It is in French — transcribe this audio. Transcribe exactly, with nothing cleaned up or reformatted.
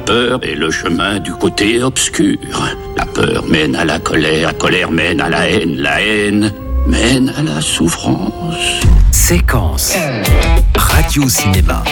peur est le chemin du côté obscur. La peur mène à la colère, la colère mène à la haine, la haine mène à la souffrance. Séquence Radio Cinéma.